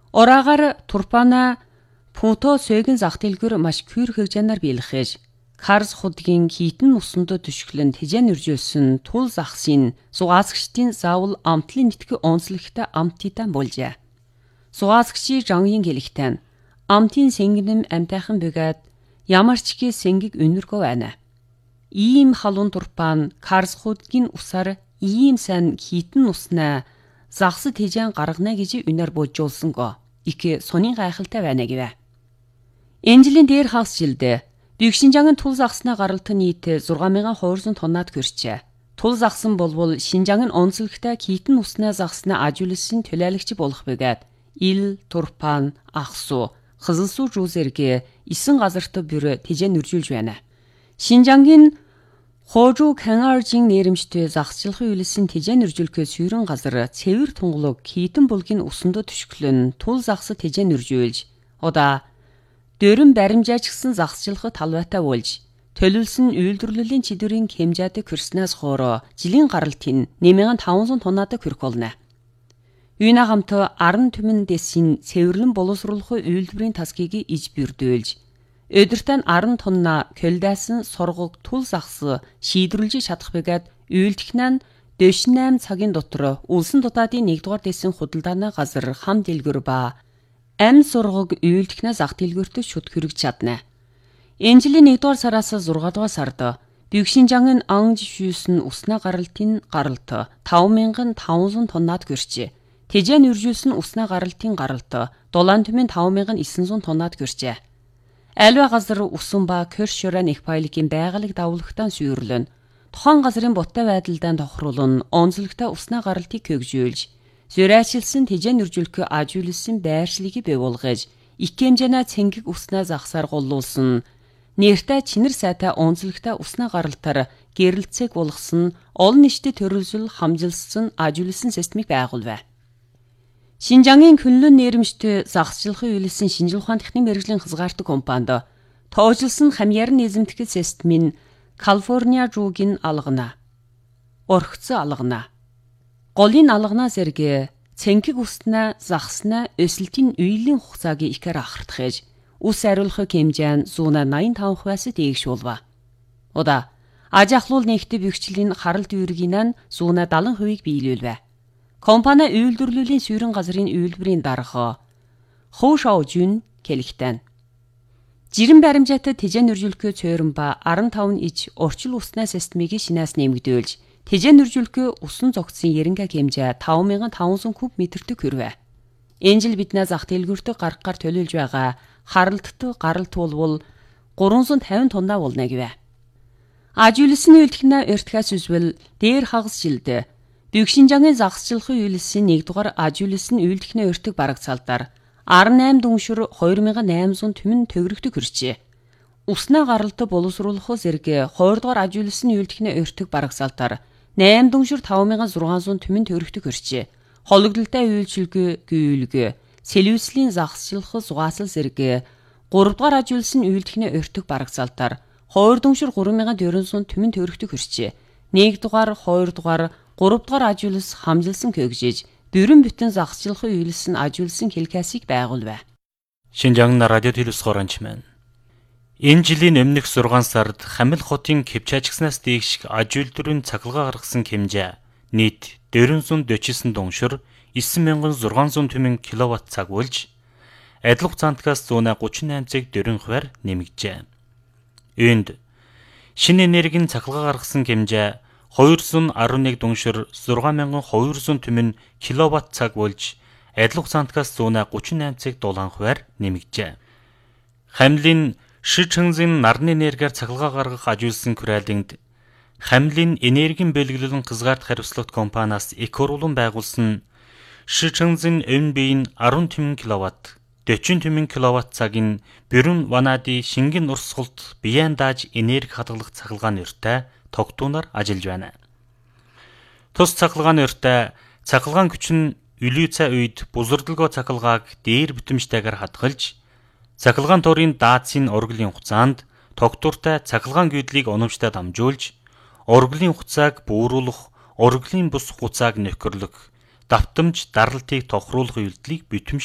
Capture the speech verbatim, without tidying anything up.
Ораагаар турпана путо сөгийн зах дэлгүүр маш күйр хэгжэнээр биелхэж, Карс худгийн хитэн усандод түшгэлэн тэжэн үржүүлсэн тул захсын сугаасгчдын заавал амтлын нэтгэ онцлогтой амтитан болжээ. Сугаасгчи жангийн хэлэхтэн амтын сэнгэнэм амтайхан бөгөөд ямар ч гээ сэнгиг үнэргөө байна. Ийм халуун турпан Карс худгийн усаар ийм сайн хитэн уснаа захс тэжэн гаргана гэж үнэр божуулсан го. Их сонин гайхалтай байна гэвэ. Энэ жилийн дээр хагас жилдээ Бүйгшинжангийн тул захснаа гаралтан нийт зургаан мянган хуурсан тоннаад хүрчээ. Тул захсан болвол Шинжангийн онцлогтой хитэн уснаа захснаа ажуулсан төлөөлөгч болох бөгөөд ил, турпан, ахсу, хызылсуу жүүзэргээ исэн газарт бүр тэжэн үржүүлж байна. Шинжангийн Хожу Канаржин нэрэмжтэй захсчлахын үйлсэн тэжэн үржүүлэхээ сүйрэн газар цэвэр тунгалаг хитэн булгийн усандо түшгэлэн тул захс тэжэн үржүүлж удаа дөрөн баримжаач гисэн захсчлахад талбайтай болж төлөвлөсөн үйлдвэрлэлийн чидүүрийн хэмжээтэй курснаас хоороо жилийн гаралтын нэмэгэн таван тоннаадаг хүрэх болно. Үйнэ хамт арын түмэн дэсийн цэвэрлэн боловсруулах үйлдвэрийн тасгийг иж бүрдүүлж өдөртөө арын тонна көлдайсан сургаг тул захс шийдвэрлэж чадах бэгээд үйлдэх нь дэш найм цагийн дотор улсын дутаадын нэгдүгээр дэсийн худалдааны газар хам дэлгүр ба Ам сургаг үйлдэхнээ зах дэлгүүртээ шүт хэрэгж чадна. Энэ жилийн нэгдүгээр сараас зургаан дугаар сард Бүйгшинжангийн анж шүүсэн уснаа гаралтын гаралт таван мянган таван зуун тоннаад гэрчээ. Тэжэн үржүүлсэн уснаа гаралтын гаралт дулаан түмэн таван мянган девэн зуун тоннаад гэрчээ. Альва газар усан ба Körshören их баялагын байгалыг давуулагтан сүйрлэн тухайн газрын буттай байдалдан тохируулан онцлогтой уснаа гаралтыг хөгжүүлж Зөрайчилсан тэжэн үржүүлэх ажуулсан байршлыг бий-болгож, их хэмжээний цэнгэг уснаа захсаар голлуулсан, нэртэй чинэр сайтай онцлогтой уснаа гаралтаар гэрэлцээг болгосон, олон нийтэд төрөлжил хамжилсан ажуулсан системийг байгуулв. Шинжангийн Күнлэн нэрэмжтэй захсчлахын үйлсэн шинжлэх ухааны техникийн мэргэжлийн хязгаартай компанид тоожилсан хамьяарн эзэмтгэл системийн Калифорниа жуугийн алгана. Орхицсан алгана. Голын алгана зэрэг цэнгэг уснаа захснаа өсөлтийн үеийн хугацааг ихээр ахардахж ус ариулах хэмжээ нь зуна найман таван хувиас дээшүүлв. Удаа аж ахлуул нэгтээ бэхжлийн харалт үүргийн нь зуна дадлан хувийг биелүүлв. Компани үйлдвэрлэлийн сүйрэн газрын үйлдвэрийн дарга Хуу Шаожун хэлэхдээ жирэн баримжаатай тэжэн үржүүлэхээ цөөрөн ба арван таван иж орчил уснаа системийг шинээс нэмэгдүүлж тэжэн үржүүлэхээ усан зогтсон ерөнхий хэмжээ таван мянган таван зуун куб метртэй хүрвэ. Энэ жил биднээ зах дэлгүүртээ гаргахаар төлөвлөж байгаа харалттай гаралт болвол гурван зуун тавин тоннаа болно гэвэ. Ажуулсан үйлдэх нь өртгөөс үзвэл дээр хагас жилдээ Бүйгшинжангийн захсчлахын үйлсэн нэгдүгээр ажуулсан үйлдэхний өртөг барагцаалтаар арван найм дүншүр хоёр мянган найман зуун түмэн төгрөгтөг хүрчээ. Уснаа гаралтай боловсруулах зэрэг хоёрдугаар ажуулсан үйлдэхний өртөг барагцаалтаар найм дүншүр таван мянган зургаан зуун түмэн төгрөгтөг хүрчээ. Хологдолтой үйлчилгээ гүйлгэ сэлүүслийн захсчлах зугаасал зэрэг гуравдугаар ажуулсан үйлдэхний өртөг барагцаалтаар хоёр дүншүр гурван мянган дөрвөн зуун түмэн төгрөгтөг хүрчээ. нэгдүгээр, хоёрдугаар, гуравдугаар ажуулс хамжилсан хөгжиж, бүрэн бүтэн захсчлахын үйлсэн ажуулсан хэлхээсийг байгуулв. Шинжаан радио телевизоранч маань. Энэ жилийн өмнөх зургаан сард Хамил хотын Кэвчажгснаас дээш аж үйлдвэрийн цахилгаан гаргасан хэмжээ нийт дөрвөн зуун дөрвөн дүншир девять мянган зургаан зуун түмэн киловатт цаг болж, адил хугацаантаас зуун гучин найман цагт дөрвөн хувиар нэмэгджээ. Үүнд шинэ энергийн цахилгаан гаргасан хэмжээ хоёр зуун арван нэг дүншир зургаан мянган хоёр зуун түмэн киловатт цаг болж, адил хугацаантаас зуун гучин найман цагт дулаан хувиар нэмэгджээ. Хамлын Шичхэнзийн нарны энергиар цахилгаан гаргах ажуулсан хүрээлэнд Хамлын энергийн бэлгэлэн хязгаарт хариуцлагат компаниас их хурлан байгуулсан Шичхэнзийн өвн биеийн арван түмэн киловатт, дөрвөн түмэн киловатт цагийн бүрэн ванади шингэн урсгалт биеэн дааж энерги хадгалах цахилгааны өртөө тогтуунаар ажиллаж байна. Тус цахилгааны өртөө цахилгаан күч нь үлүү цай үед бузардалгоо цахилгааг дээр бүтэмжтэйгээр хадгалж, цахилгаан туурын даацын ургилын хугацаанд тогтвортой цахилгаан гүйдлийг оновчтой дамжуулж, ургилын хугацааг бууруулах, ургилын бус хугацааг нөхөрлөх, давтамж даралтыг тохируулах үйлдэлийг бүтэмж